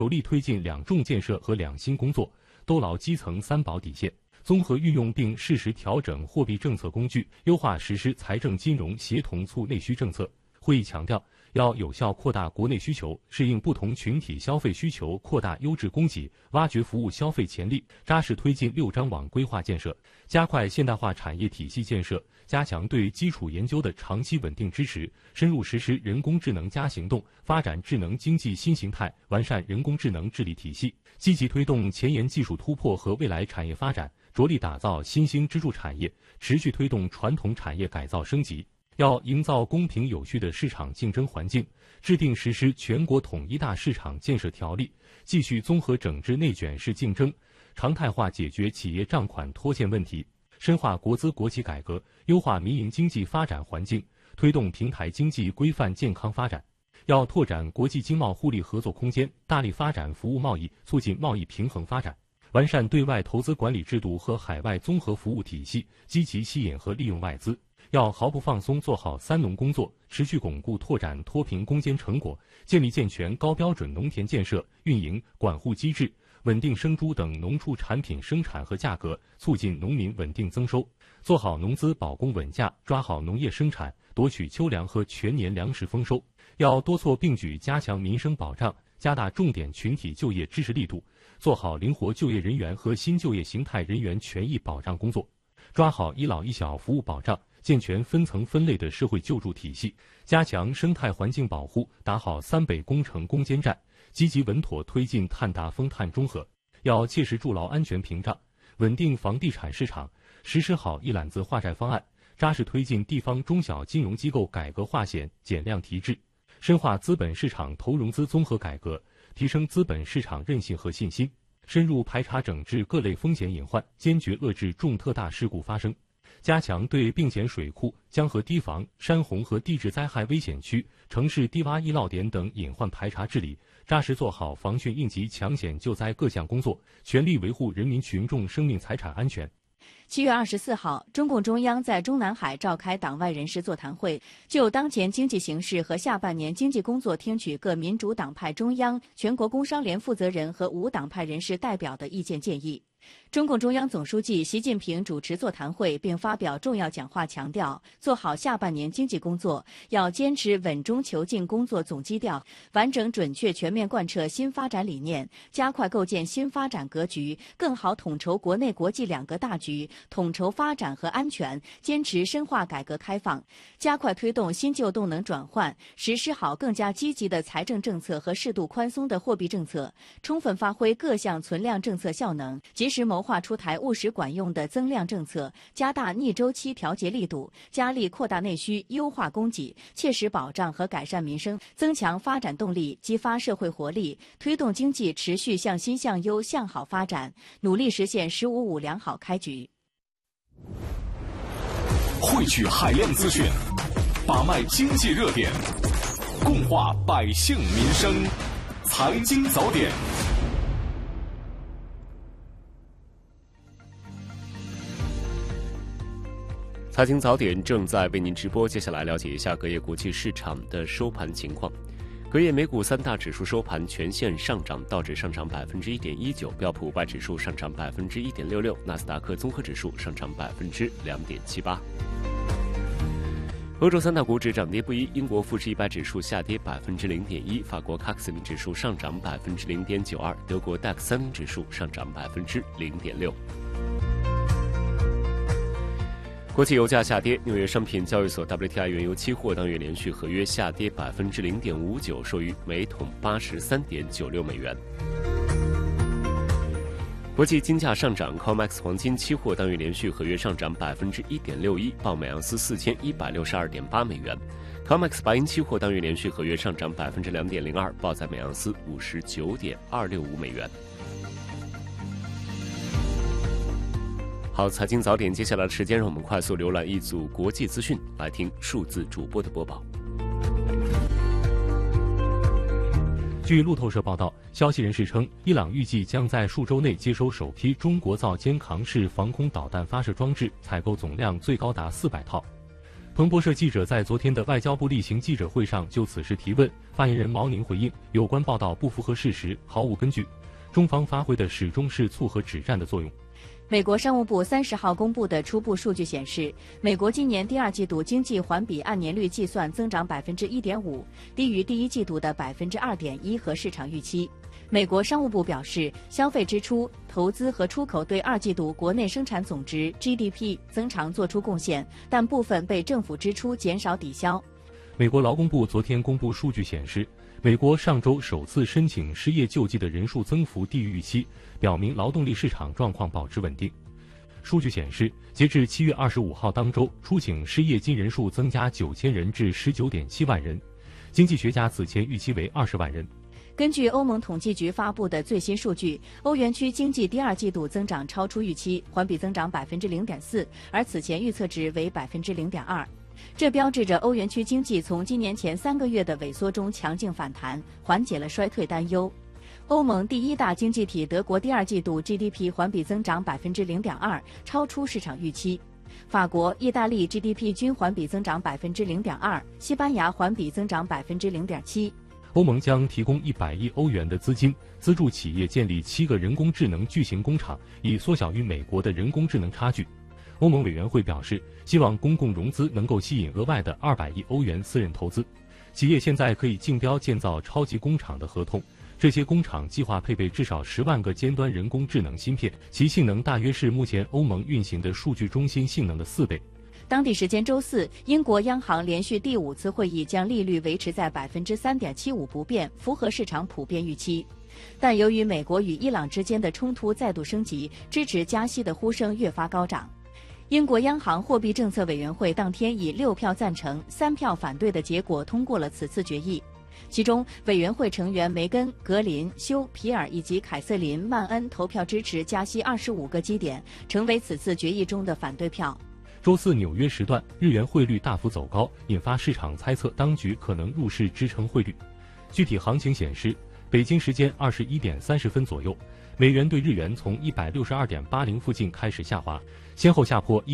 有力推进两重建设和两新工作，兜牢基层三保底线，综合运用并适时调整货币政策工具，优化实施财政金融协同促内需政策。会议强调，要有效扩大国内需求，适应不同群体消费需求，扩大优质供给，挖掘服务消费潜力，扎实推进6张网规划建设，加快现代化产业体系建设，加强对基础研究的长期稳定支持，深入实施人工智能行动，发展智能经济新形态，完善人工智能治理体系，积极推动前沿技术突破和未来产业发展，着力打造新兴支柱产业，持续推动传统产业改造升级。要营造公平有序的市场竞争环境，制定实施全国统一大市场建设条例，继续综合整治内卷式竞争，常态化解决企业账款拖欠问题，深化国资国企改革，优化民营经济发展环境，推动平台经济规范健康发展。要拓展国际经贸互利合作空间，大力发展服务贸易，促进贸易平衡发展，完善对外投资管理制度和海外综合服务体系，积极吸引和利用外资。要毫不放松做好三农工作，持续巩固拓展脱贫攻坚成果，建立健全高标准农田建设、运营、管护机制，稳定生猪等农畜产品生产和价格，促进农民稳定增收，做好农资保供稳价，抓好农业生产，夺取秋粮和全年粮食丰收。要多措并举加强民生保障，加大重点群体就业支持力度，做好灵活就业人员和新就业形态人员权益保障工作，抓好一老一小服务保障，健全分层分类的社会救助体系，加强生态环境保护，打好三北工程攻坚战，积极稳妥推进碳达峰碳中和。要切实筑牢安全屏障，稳定房地产市场，实施好一揽子化债方案，扎实推进地方中小金融机构改革化险减量提质，深化资本市场投融资综合改革，提升资本市场韧性和信心，深入排查整治各类风险隐患，坚决遏制重特大事故发生。加强对病险水库、江河堤防、山洪和地质灾害危险区、城市低洼易涝点等隐患排查治理，扎实做好防汛应急抢险救灾各项工作，全力维护人民群众生命财产安全。 7月24号，中共中央在中南海召开党外人士座谈会，就当前经济形势和下半年经济工作听取各民主党派中央、全国工商联负责人和无党派人士代表的意见建议。中共中央总书记习近平主持座谈会并发表重要讲话，强调做好下半年经济工作，要坚持稳中求进工作总基调，完整准确全面贯彻新发展理念，加快构建新发展格局，更好统筹国内国际两个大局，统筹发展和安全，坚持深化改革开放，加快推动新旧动能转换，实施好更加积极的财政政策和适度宽松的货币政策，充分发挥各项存量政策效能，及时谋划出台务实管用的增量政策，加大逆周期调节力度，加力扩大内需，优化供给，切实保障和改善民生，增强发展动力，激发社会活力，推动经济持续向新向优向好发展，努力实现“15+5”良好开局。 汇聚海量资讯，把脉经济热点，共话百姓民生，财经早点。 财经早点正在为您直播，接下来了解一下隔夜国际市场的收盘情况。隔夜美股三大指数收盘全线上涨，道指上涨1.19%，标普500指数上涨1.66%，纳斯达克综合指数上涨2.78%。欧洲三大股指涨跌不一，英国富时100指数下跌0.1%，法国CAC 40指数上涨0.92%，德国 DAX 30指数上涨0.6%。国际油价下跌，纽约商品交易所 WTI 原油期货当月连续合约下跌0.59%，收于每桶83.96美元。国际金价上涨 ，COMEX 黄金期货当月连续合约上涨1.61%，报每盎司4162.8美元。COMEX 白银期货当月连续合约上涨2.02%，报在每盎司59.265美元。好，财经早点，接下来的时间让我们快速浏览一组国际资讯，来听数字主播的播报。 据路透社报道，消息人士称，伊朗预计将在数周内接收首批中国造肩扛式防空导弹发射装置，采购总量最高达400套。 彭博社记者在昨天的外交部例行记者会上就此事提问，发言人毛宁回应，有关报道不符合事实，毫无根据，中方发挥的始终是促和止战的作用。 美国商务部30号公布的初步数据显示，美国今年第二季度经济环比按年率计算增长1.5%，低于第一季度的2.1%和市场预期。美国商务部表示，消费支出、投资和出口对二季度国内生产总值 GDP 增长做出贡献，但部分被政府支出减少抵消。 美国劳工部昨天公布数据显示，美国上周首次申请失业救济的人数增幅低于预期，表明劳动力市场状况保持稳定。数据显示，截至7月25号当周，出请失业金人数增加9000人至19.7万人，经济学家此前预期为20万人。 根据欧盟统计局发布的最新数据，欧元区经济第二季度增长超出预期，环比增长0.4%，而此前预测值为0.2%。这标志着欧元区经济从今年前3个月的萎缩中强劲反弹，缓解了衰退担忧。欧盟第一大经济体德国第二季度 GDP 环比增长0.2%，超出市场预期。法国、意大利 GDP 均环比增长0.2%，西班牙环比增长0.7%。 欧盟将提供100亿欧元的资金，资助企业建立7个人工智能巨型工厂，以缩小与美国的人工智能差距。欧盟委员会表示，希望公共融资能够吸引额外的200亿欧元私人投资。企业现在可以竞标建造超级工厂的合同，这些工厂计划配备至少10万个尖端人工智能芯片，其性能大约是目前欧盟运行的数据中心性能的4倍。 当地时间周四，英国央行连续第5次会议将利率维持在3.75%不变，符合市场普遍预期。但由于美国与伊朗之间的冲突再度升级，支持加息的呼声越发高涨。英国央行货币政策委员会当天以6票赞成、3票反对的结果通过了此次决议。其中，委员会成员梅根、格林、休、皮尔以及凯瑟琳·曼恩投票支持加息25个基点，成为此次决议中的反对票。 周四纽约时段，日元汇率大幅走高，引发市场猜测当局可能入市支撑汇率。具体行情显示，北京时间21点30分左右，美元对日元从162.80附近开始下滑，先后下破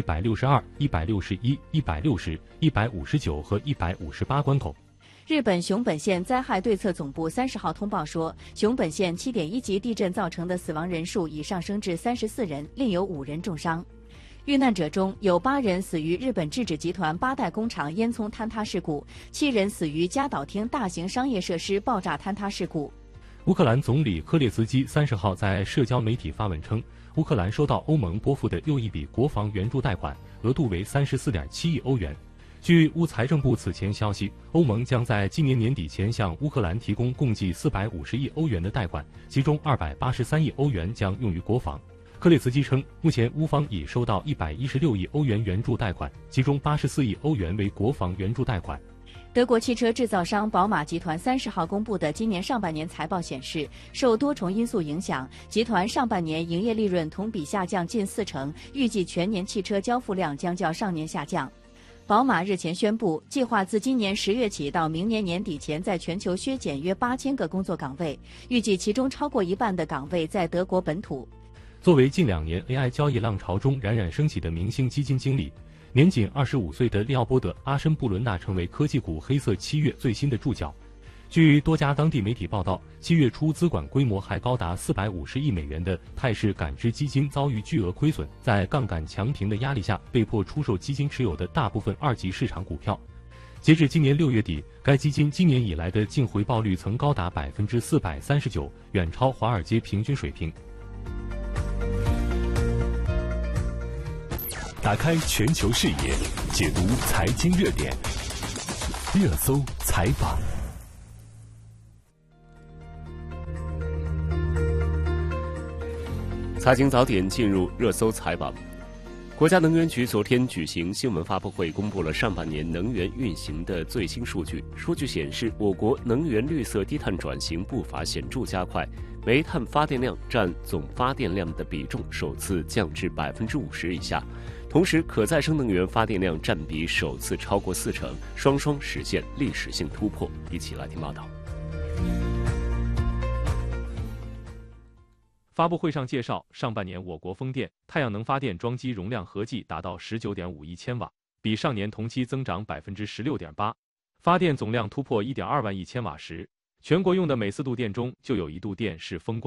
162、161、160、159和158关口。 日本熊本县灾害对策总部30号通报说，熊本县7.1级地震造成的死亡人数已上升至34人，另有5人重伤。遇难者中有8人死于日本制纸集团8代工厂烟囱坍塌事故，7人死于加岛町大型商业设施爆炸坍塌事故。 乌克兰总理科列茨基30号在社交媒体发文称，乌克兰收到欧盟拨付的又一笔国防援助贷款，额度为34.7亿欧元。据乌财政部此前消息，欧盟将在今年年底前向乌克兰提供共计450亿欧元的贷款，其中283亿欧元将用于国防。科列茨基称，目前乌方已收到116亿欧元援助贷款，其中84亿欧元为国防援助贷款。 德国汽车制造商宝马集团30号公布的今年上半年财报显示，受多重因素影响，集团上半年营业利润同比下降近40%，预计全年汽车交付量将较上年下降。宝马日前宣布，计划自今年10月起到明年年底前，在全球削减约8000个工作岗位，预计其中超过一半的岗位在德国本土。 作为近2年 AI 交易浪潮中冉冉升起的明星基金经理，年仅25岁的利奥波德·阿申布伦纳成为科技股黑色7月最新的注脚。据多家当地媒体报道，7月初资管规模还高达450亿美元的泰式感知基金遭遇巨额亏损，在杠杆强平的压力下，被迫出售基金持有的大部分2级市场股票。截至今年6月底，该基金今年以来的净回报率曾高达439%，远超华尔街平均水平。 打开全球视野，解读财经热点，热搜采访。 财经早点进入热搜采访。国家能源局昨天举行新闻发布会，公布了上半年能源运行的最新数据。数据显示，我国能源绿色低碳转型步伐显著加快，煤炭发电量占总发电量的比重首次降至50%以下。同时，可再生能源发电量占比首次超过40%，双双实现历史性突破。一起来听报道。 发布会上介绍，上半年我国风电、太阳能发电装机容量合计达到19.5亿千瓦， 比上年同期增长16.8%。发电总量突破1.2万亿千瓦时，全国用的每4度电中就有1度电是风光。